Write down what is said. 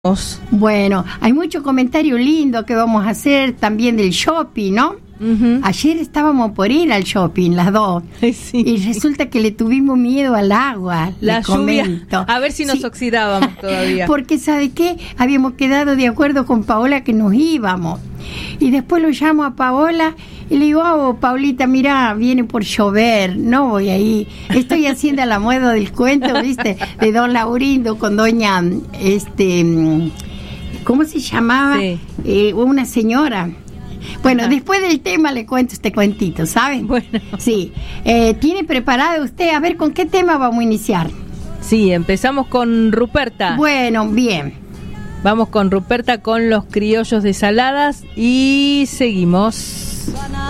Bueno, hay mucho comentario lindo que vamos a hacer también del shopping, ¿no? Uh-huh. Ayer estábamos por ir al shopping, las dos. Sí. Y resulta que le tuvimos miedo al agua. La lluvia. A ver si nos oxidábamos todavía. Porque, ¿sabe qué? Habíamos quedado de acuerdo con Paola que nos íbamos. Y después lo llamo a Paola y le digo, Paulita, mira, viene por llover, no voy ahí. Estoy haciendo la moda del cuento, ¿viste? De don Laurindo con doña, ¿cómo se llamaba? Sí. Una señora. Bueno, después del tema le cuento este cuentito, ¿saben? Bueno. Sí. ¿Tiene preparado usted? A ver, ¿con qué tema vamos a iniciar? Sí, empezamos con Ruperta. Bueno, bien. Vamos con Ruperta con Los Criollos de Saladas y seguimos.